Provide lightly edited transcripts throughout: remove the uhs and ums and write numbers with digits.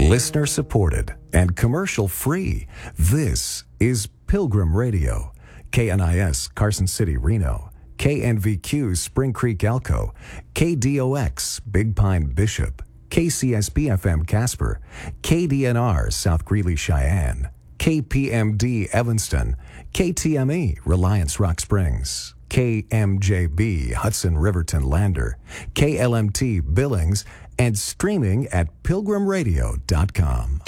Listener supported and commercial free. This is Pilgrim Radio. KNIS Carson City, Reno. KNVQ Spring Creek, Elko. KDOX Big Pine, Bishop. KCSB FM Casper. KDNR South Greeley, Cheyenne. KPMD Evanston. KTME Reliance Rock Springs. KMJB Hudson Riverton Lander. KLMT Billings, and streaming at pilgrimradio.com.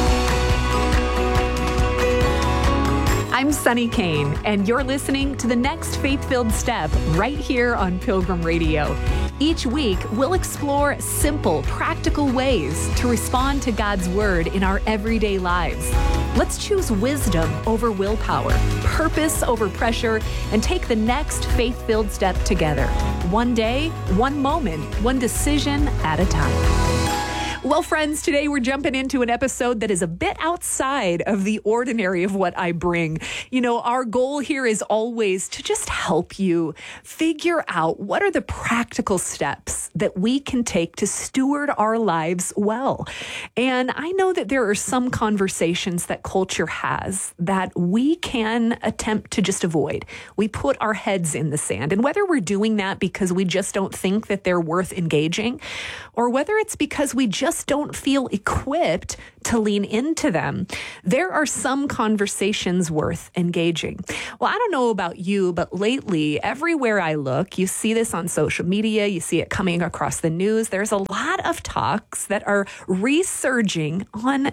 I'm Sunny Kane, and you're listening to the next Faith-Filled Step right here on Pilgrim Radio. Each week, we'll explore simple, practical ways to respond to God's Word in our everyday lives. Let's choose wisdom over willpower, purpose over pressure, and take the next faith-filled step together. One day, one moment, one decision at a time. Well, friends, today we're jumping into an episode that is a bit outside of the ordinary of what I bring. You know, our goal here is always to just help you figure out what are the practical steps that we can take to steward our lives well. And I know that there are some conversations that culture has that we can attempt to just avoid. We put our heads in the sand. And whether we're doing that because we just don't think that they're worth engaging, or whether it's because we just don't feel equipped to lean into them, there are some conversations worth engaging. Well, I don't know about you, but lately, everywhere I look, you see this on social media, you see it coming across the news. There's a lot of talks that are resurging on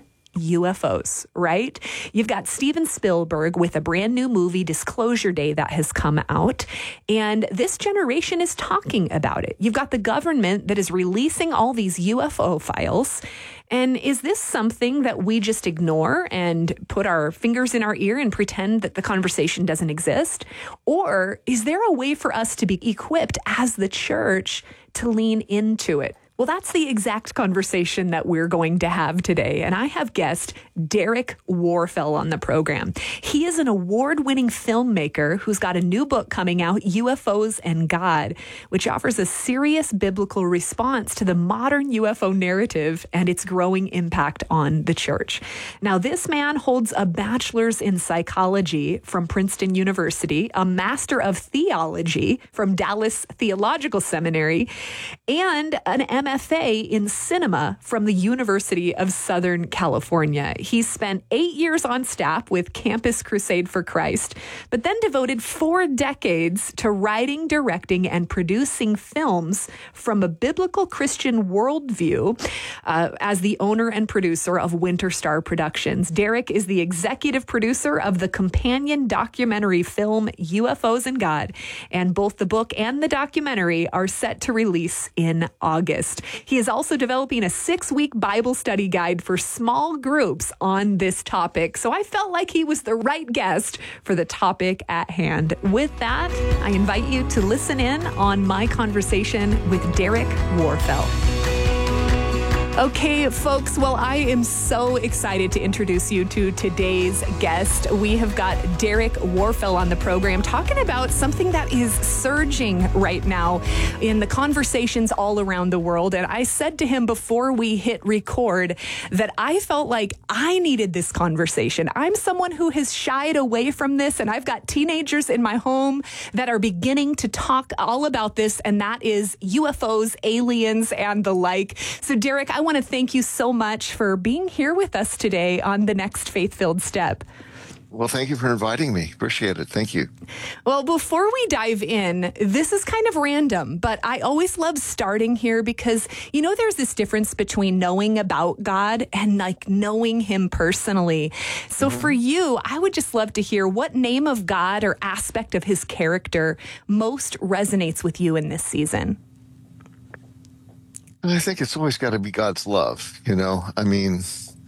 UFOs, right? You've got Steven Spielberg with a brand new movie, Disclosure Day, that has come out, and this generation is talking about it. You've got the government that is releasing all these UFO files. And is this something that we just ignore and put our fingers in our ear and pretend that the conversation doesn't exist? Or is there a way for us to be equipped as the church to lean into it? Well, that's the exact conversation that we're going to have today. And I have guest Derek Warfel on the program. He is an award-winning filmmaker who's got a new book coming out, UFOs and God, which offers a serious biblical response to the modern UFO narrative and its growing impact on the church. Now, this man holds a bachelor's in psychology from Princeton University, a master of theology from Dallas Theological Seminary, and an MFA in cinema from the University of Southern California. He spent 8 years on staff with Campus Crusade for Christ, but then devoted 4 decades to writing, directing, and producing films from a biblical Christian worldview as the owner and producer of Winter Star Productions. Derek is the executive producer of the companion documentary film UFOs and God, and both the book and the documentary are set to release in August. He is also developing a 6-week Bible study guide for small groups on this topic. So I felt like he was the right guest for the topic at hand. With that, I invite you to listen in on my conversation with Derek Warfel. Okay, folks, well, I am so excited to introduce you to today's guest. We have got Derek Warfel on the program talking about something that is surging right now in the conversations all around the world. And I said to him before we hit record that I felt like I needed this conversation. I'm someone who has shied away from this, and I've got teenagers in my home that are beginning to talk all about this, and that is UFOs, aliens, and the like. So, Derek, I want to thank you so much for being here with us today on the next Faith-Filled Step. Well, thank you for inviting me. Appreciate it. Thank you. Well, before we dive in, this is kind of random, but I always love starting here because, you know, there's this difference between knowing about God and like knowing him personally. So for you, I would just love to hear what name of God or aspect of his character most resonates with you in this season. I think it's always got to be God's love, you know. I mean,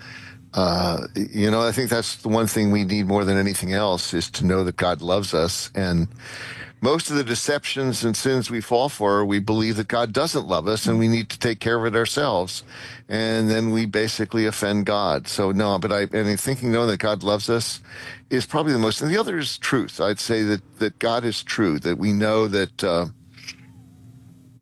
I think that's the one thing we need more than anything else is to know that God loves us. And most of the deceptions and sins we fall for, we believe that God doesn't love us and we need to take care of it ourselves. And then we basically offend God. So no, but I think knowing that God loves us is probably the most. And the other is truth. I'd say that God is true, that we know that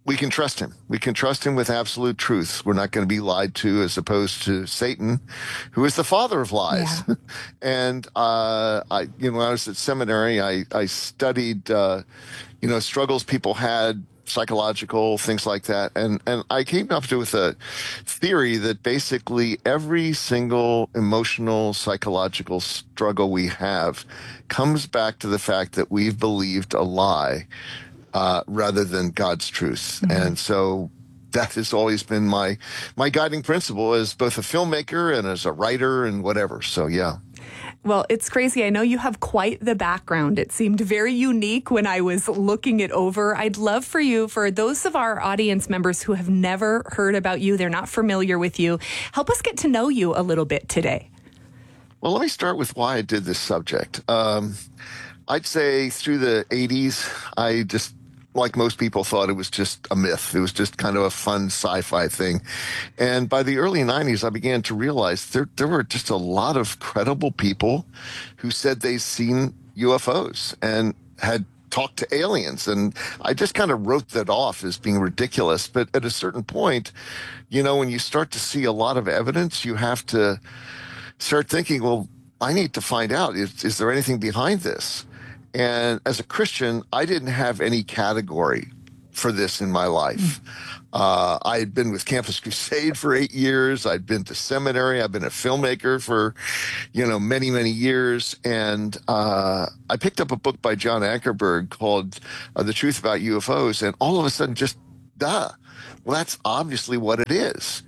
we can trust him. We can trust him with absolute truth. We're not going to be lied to, as opposed to Satan, who is the father of lies. Yeah. And when I was at seminary, I studied struggles people had, psychological things like that, and I came up with a theory that basically every single emotional, psychological struggle we have comes back to the fact that we've believed a lie rather than God's truth. Mm-hmm. And so that has always been my guiding principle as both a filmmaker and as a writer and whatever. So yeah. Well, it's crazy. I know you have quite the background. It seemed very unique when I was looking it over. I'd love for you, for those of our audience members who have never heard about you, they're not familiar with you, help us get to know you a little bit today. Well, let me start with why I did this subject. I'd say through the 80s, I just, like most people, thought it was just a myth. It was just kind of a fun sci-fi thing. And by the early 90s, I began to realize there were just a lot of credible people who said they'd seen UFOs and had talked to aliens. And I just kind of wrote that off as being ridiculous. But at a certain point, when you start to see a lot of evidence, you have to start thinking, well, I need to find out, is there anything behind this? And as a Christian, I didn't have any category for this in my life. I had been with Campus Crusade for 8 years. I'd been to seminary. I've been a filmmaker for, many, many years. And I picked up a book by John Ankerberg called The Truth About UFOs. And all of a sudden, well, that's obviously what it is.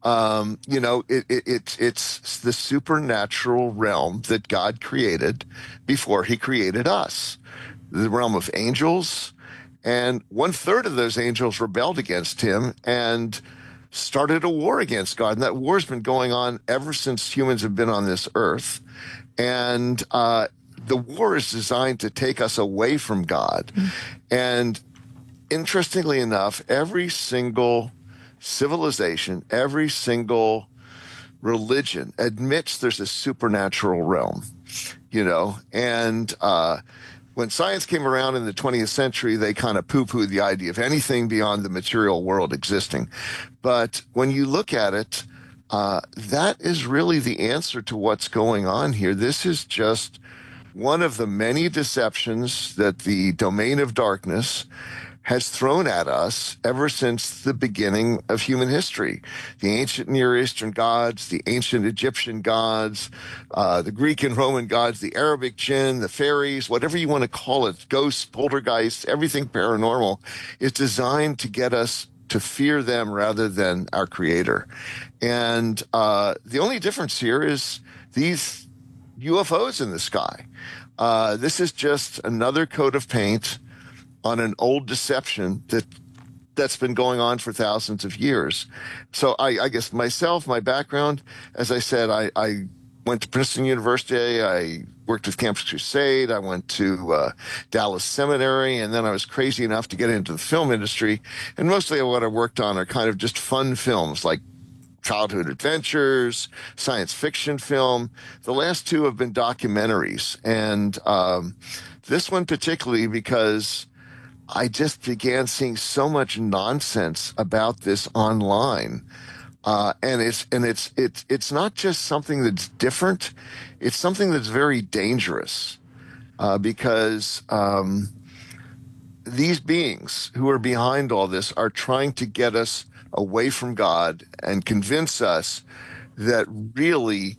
It's the supernatural realm that God created before he created us, the realm of angels. And 1/3 of those angels rebelled against him and started a war against God. And that war's been going on ever since humans have been on this earth. And the war is designed to take us away from God. Mm-hmm. And interestingly enough, every single civilization, every single religion admits there's a supernatural realm, and when science came around in the 20th century, they kind of poo-pooed the idea of anything beyond the material world existing. But when you look at it, that is really the answer to what's going on here. This is just one of the many deceptions that the domain of darkness has thrown at us ever since the beginning of human history. The ancient Near Eastern gods, the ancient Egyptian gods, the Greek and Roman gods, the Arabic jinn, the fairies, whatever you want to call it, ghosts, poltergeists, everything paranormal is designed to get us to fear them rather than our creator. And the only difference here is these UFOs in the sky. This is just another coat of paint on an old deception that's been going on for thousands of years. So I guess myself, my background, as I said, I went to Princeton University. I worked with Campus Crusade. I went to Dallas Seminary, and then I was crazy enough to get into the film industry. And mostly what I worked on are kind of just fun films like childhood adventures, science fiction film. The last two have been documentaries. And this one particularly because I just began seeing so much nonsense about this online. And it's not just something that's different. It's something that's very dangerous, because these beings who are behind all this are trying to get us away from God and convince us that really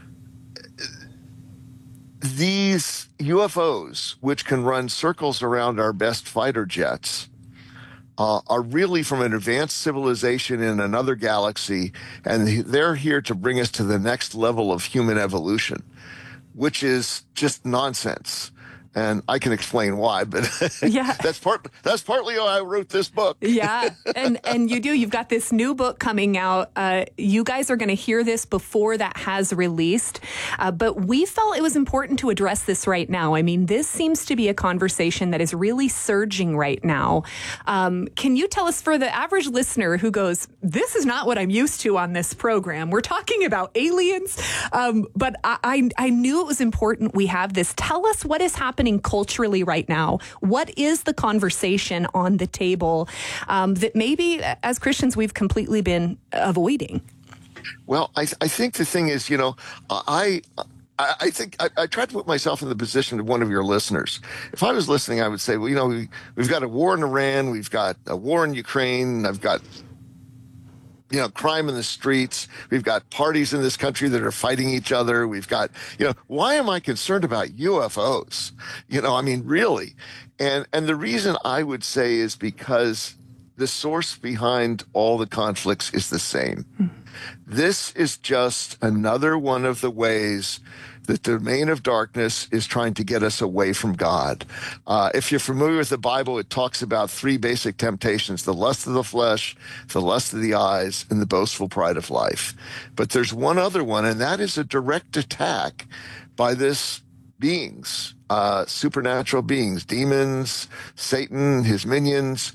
these UFOs, which can run circles around our best fighter jets, are really from an advanced civilization in another galaxy, and they're here to bring us to the next level of human evolution, which is just nonsense. And I can explain why, but yeah. that's partly why I wrote this book. Yeah, and you do. You've got this new book coming out. You guys are going to hear this before that has released, but we felt it was important to address this right now. I mean, this seems to be a conversation that is really surging right now. Can you tell us, for the average listener who goes, this is not what I'm used to on this program, we're talking about aliens, but I knew it was important we have this. Tell us what is happening happening culturally right now? What is the conversation on the table that maybe as Christians we've completely been avoiding? Well, I think the thing is, I think I tried to put myself in the position of one of your listeners. If I was listening, I would say, well, we've got a war in Iran, we've got a war in Ukraine, I've got crime in the streets. We've got parties in this country that are fighting each other. We've got, why am I concerned about UFOs? Really. And the reason I would say is because the source behind all the conflicts is the same. This is just another one of the ways that the domain of darkness is trying to get us away from God. If you're familiar with the Bible, it talks about three basic temptations: the lust of the flesh, the lust of the eyes, and the boastful pride of life. But there's one other one, and that is a direct attack by this beings, supernatural beings, demons, Satan, his minions.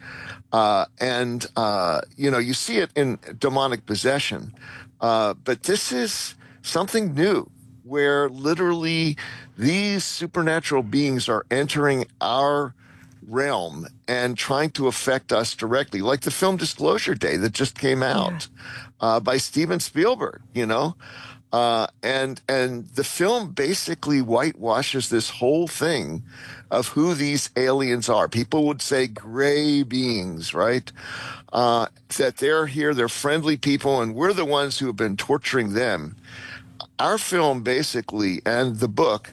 You see it in demonic possession. But this is something new, where literally these supernatural beings are entering our realm and trying to affect us directly, like the film Disclosure Day that just came out by Steven Spielberg, and the film basically whitewashes this whole thing of who these aliens are. People would say gray beings, right? That they're here, they're friendly people, and we're the ones who have been torturing them. Our film basically, and the book,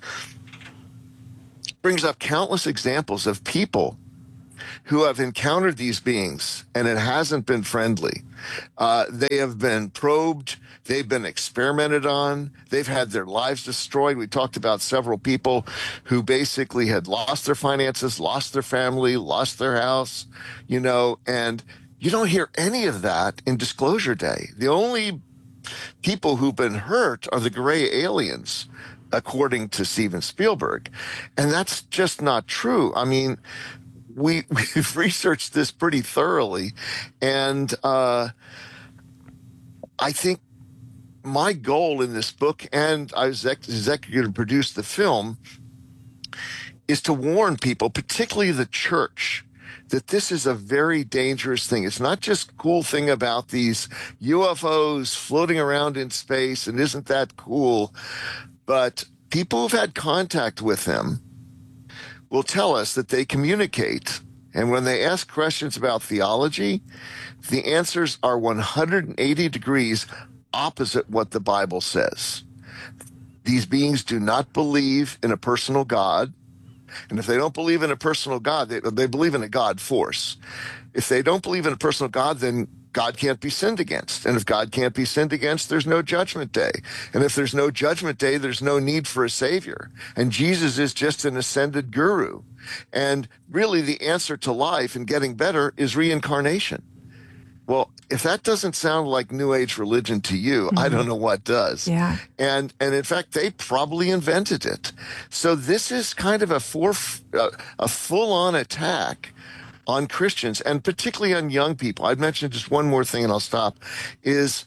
brings up countless examples of people who have encountered these beings, and it hasn't been friendly. They have been probed. They've been experimented on. They've had their lives destroyed. We talked about several people who basically had lost their finances, lost their family, lost their house, and you don't hear any of that in Disclosure Day. The only people who've been hurt are the gray aliens, according to Steven Spielberg. And that's just not true. We've researched this pretty thoroughly. And I think my goal in this book, and I was executive produced the film, is to warn people, particularly the church, that this is a very dangerous thing. It's not just a cool thing about these UFOs floating around in space, and isn't that cool? But people who've had contact with them will tell us that they communicate. And when they ask questions about theology, the answers are 180 degrees opposite what the Bible says. These beings do not believe in a personal God. And if they don't believe in a personal God, they believe in a God force. If they don't believe in a personal God, then God can't be sinned against. And if God can't be sinned against, there's no judgment day. And if there's no judgment day, there's no need for a savior. And Jesus is just an ascended guru. And really the answer to life and getting better is reincarnation. Well, if that doesn't sound like New Age religion to you, I don't know what does. Yeah. And in fact, they probably invented it. So this is kind of a full-on attack on Christians, and particularly on young people. I'd mention just one more thing and I'll stop, is,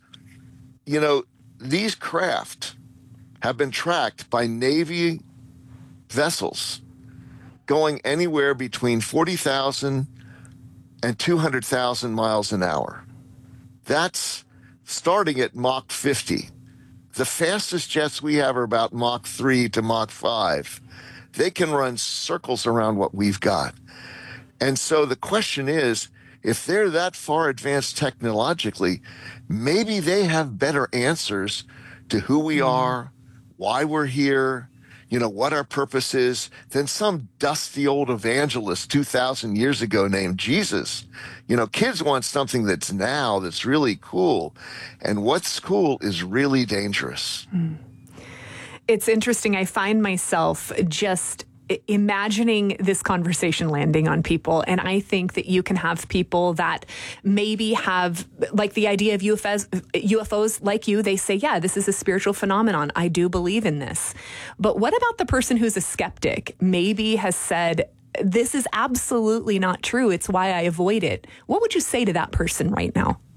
these craft have been tracked by Navy vessels going anywhere between 40,000 and 200,000 miles an hour. That's starting at Mach 50. The fastest jets we have are about Mach 3 to Mach 5. They can run circles around what we've got. And so the question is, if they're that far advanced technologically, maybe they have better answers to who we are, why we're here, what our purpose is, than some dusty old evangelist 2,000 years ago named Jesus. Kids want something that's now, that's really cool. And what's cool is really dangerous. It's interesting. I find myself just imagining this conversation landing on people. And I think that you can have people that maybe have, like, the idea of UFOs like you, they say, yeah, this is a spiritual phenomenon. I do believe in this. But what about the person who's a skeptic, maybe has said, this is absolutely not true. It's why I avoid it. What would you say to that person right now?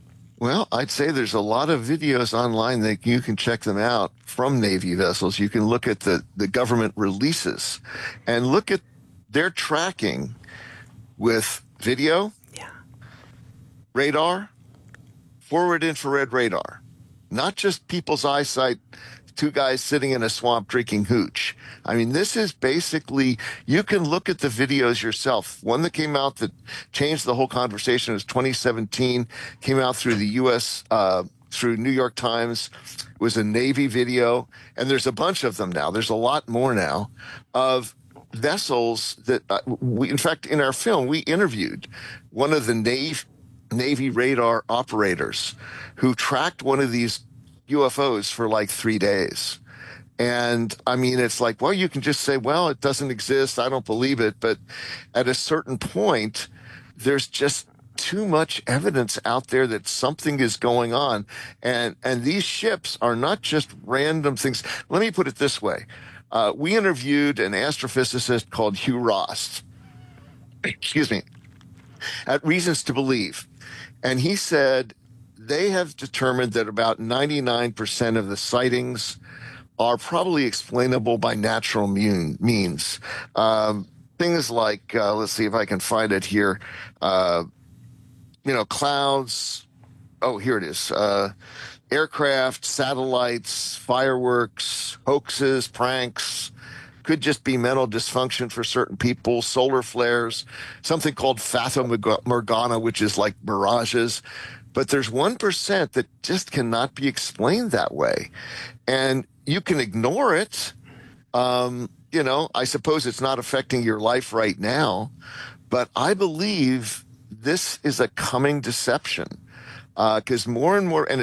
Well, I'd say there's a lot of videos online that you can check them out from Navy vessels. You can look at the government releases and look at their tracking with video, radar, forward infrared radar, not just people's eyesight, two guys sitting in a swamp drinking hooch. I mean, this is basically, you can look at the videos yourself. One that came out that changed the whole conversation was 2017, came out through the U.S., through New York Times. It was a Navy video, and there's a bunch of them now. There's a lot more now of vessels that we, in fact, in our film, we interviewed one of the Navy radar operators who tracked one of these UFOs for like 3 days. And I mean, it's like, well, you can just say, well, it doesn't exist. I don't believe it. But at a certain point, there's just too much evidence out there that something is going on. And these ships are not just random things. Let me put it this way. We interviewed an astrophysicist called Hugh Ross, excuse me, at Reasons to Believe. And he said they have determined that about 99% of the sightings are probably explainable by natural means. Things like, let's see if I can find it here, clouds. Oh, here it is. Aircraft, satellites, fireworks, hoaxes, pranks. Could just be mental dysfunction for certain people, solar flares, something called Fata Morgana, which is like mirages. But there's 1% that just cannot be explained that way. And you can ignore it. I suppose it's not affecting your life right now, but I believe this is a coming deception because more and more, and